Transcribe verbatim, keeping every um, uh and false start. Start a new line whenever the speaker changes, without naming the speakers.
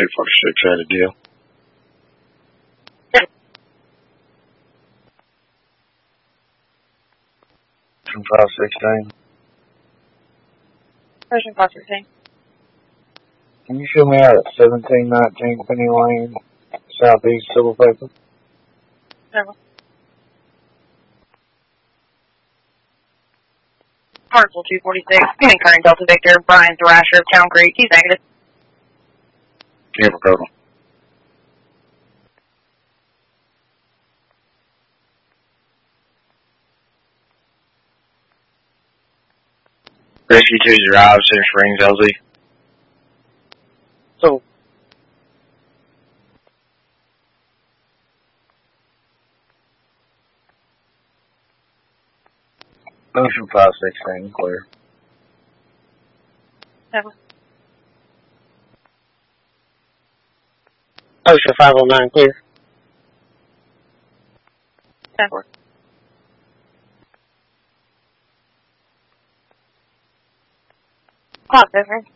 eight forty-six had a deal. five sixteen.
Version five sixteen.
Can you show me out at seventeen nineteen Penny Lane, Southeast Civil Paper?
Never. Hartsville two forty-six. Incurring Delta Victor. Brian Thrasher of Town Creek. He's negative.
Never go. Rescue two Drive, Center Springs, L Z.
So.
Ocean five sixteen, clear.
Never.
Ocean five oh nine, clear.
Never. Clock difference.